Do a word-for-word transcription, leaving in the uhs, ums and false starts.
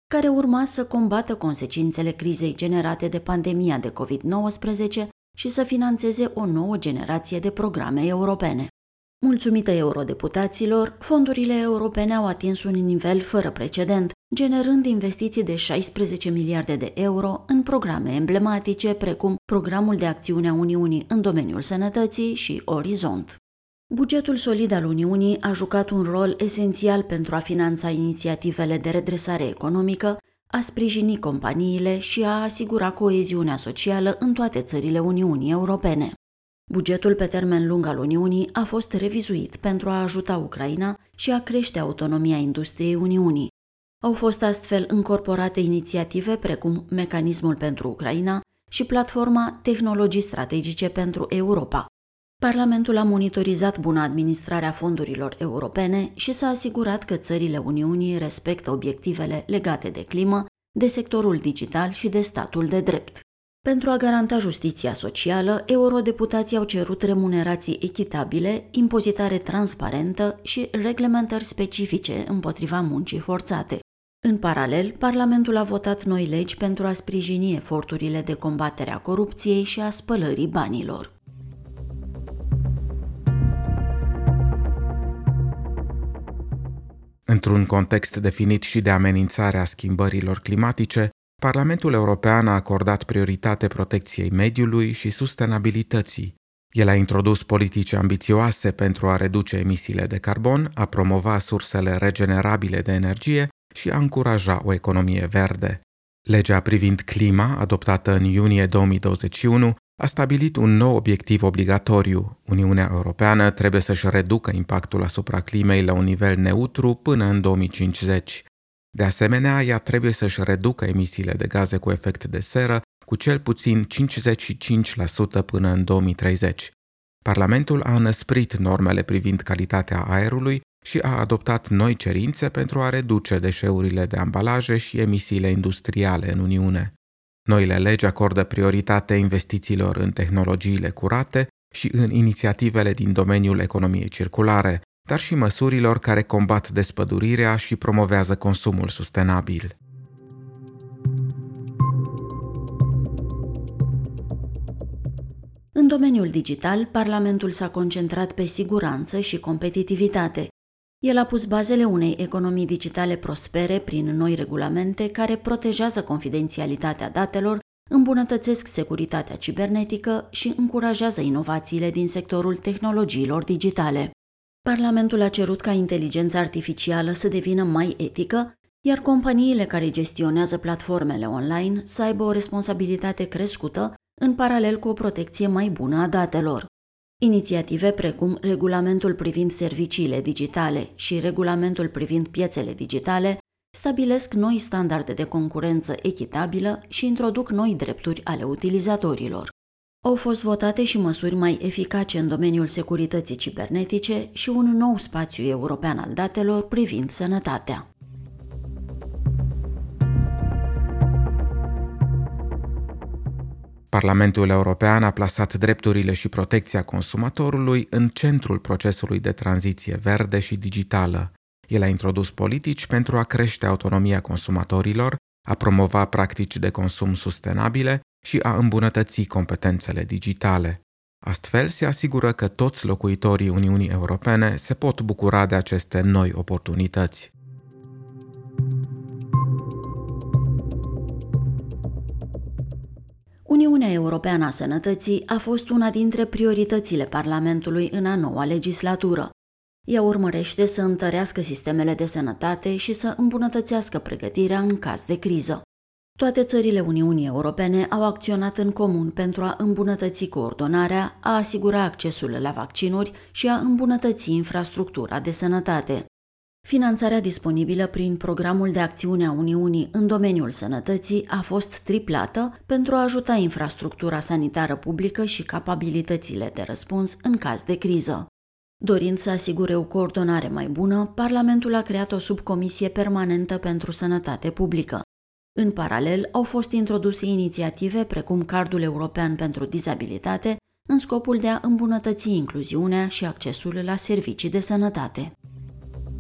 care urma să combată consecințele crizei generate de pandemia de covid nouăsprezece și să finanțeze o nouă generație de programe europene. Mulțumită eurodeputaților, fondurile europene au atins un nivel fără precedent, generând investiții de șaisprezece miliarde de euro în programe emblematice precum Programul de Acțiune a Uniunii în domeniul sănătății și Orizont. Bugetul solid al Uniunii a jucat un rol esențial pentru a finanța inițiativele de redresare economică, a sprijini companiile și a asigura coeziunea socială în toate țările Uniunii Europene. Bugetul pe termen lung al Uniunii a fost revizuit pentru a ajuta Ucraina și a crește autonomia industriei Uniunii. Au fost astfel încorporate inițiative precum Mecanismul pentru Ucraina și platforma Tehnologii strategice pentru Europa. Parlamentul a monitorizat buna administrare a fondurilor europene și s-a asigurat că țările Uniunii respectă obiectivele legate de climă, de sectorul digital și de statul de drept. Pentru a garanta justiția socială, eurodeputații au cerut remunerații echitabile, impozitare transparentă și reglementări specifice împotriva muncii forțate. În paralel, Parlamentul a votat noi legi pentru a sprijini eforturile de combatere a corupției și a spălării banilor. Într-un context definit și de amenințarea schimbărilor climatice, Parlamentul European a acordat prioritate protecției mediului și sustenabilității. El a introdus politici ambițioase pentru a reduce emisiile de carbon, a promova sursele regenerabile de energie și a încuraja o economie verde. Legea privind clima, adoptată în iunie două mii douăzeci și unu, a stabilit un nou obiectiv obligatoriu. Uniunea Europeană trebuie să-și reducă impactul asupra climei la un nivel neutru până în două mii cincizeci. De asemenea, ea trebuie să-și reducă emisiile de gaze cu efect de seră cu cel puțin cincizeci și cinci la sută până în două mii treizeci. Parlamentul a înăsprit normele privind calitatea aerului și a adoptat noi cerințe pentru a reduce deșeurile de ambalaje și emisiile industriale în Uniune. Noile legi acordă prioritate investițiilor în tehnologiile curate și în inițiativele din domeniul economiei circulare, dar și măsurilor care combat despădurirea și promovează consumul sustenabil. În domeniul digital, Parlamentul s-a concentrat pe siguranță și competitivitate. El a pus bazele unei economii digitale prospere prin noi regulamente care protejează confidențialitatea datelor, îmbunătățesc securitatea cibernetică și încurajează inovațiile din sectorul tehnologiilor digitale. Parlamentul a cerut ca inteligența artificială să devină mai etică, iar companiile care gestionează platformele online să aibă o responsabilitate crescută, în paralel cu o protecție mai bună a datelor. Inițiative precum Regulamentul privind serviciile digitale și Regulamentul privind piețele digitale stabilesc noi standarde de concurență echitabilă și introduc noi drepturi ale utilizatorilor. Au fost votate și măsuri mai eficace în domeniul securității cibernetice și un nou spațiu european al datelor privind sănătatea. Parlamentul European a plasat drepturile și protecția consumatorului în centrul procesului de tranziție verde și digitală. El a introdus politici pentru a crește autonomia consumatorilor, a promova practici de consum sustenabile și a îmbunătăți competențele digitale. Astfel, se asigură că toți locuitorii Uniunii Europene se pot bucura de aceste noi oportunități. Uniunea Europeană a Sănătății a fost una dintre prioritățile Parlamentului în a noua legislatură. Ea urmărește să întărească sistemele de sănătate și să îmbunătățească pregătirea în caz de criză. Toate țările Uniunii Europene au acționat în comun pentru a îmbunătăți coordonarea, a asigura accesul la vaccinuri și a îmbunătăți infrastructura de sănătate. Finanțarea disponibilă prin Programul de Acțiune a Uniunii în domeniul sănătății a fost triplată pentru a ajuta infrastructura sanitară publică și capabilitățile de răspuns în caz de criză. Dorind să asigure o coordonare mai bună, Parlamentul a creat o subcomisie permanentă pentru sănătate publică. În paralel, au fost introduse inițiative precum Cardul European pentru Dizabilitate, în scopul de a îmbunătăți incluziunea și accesul la servicii de sănătate.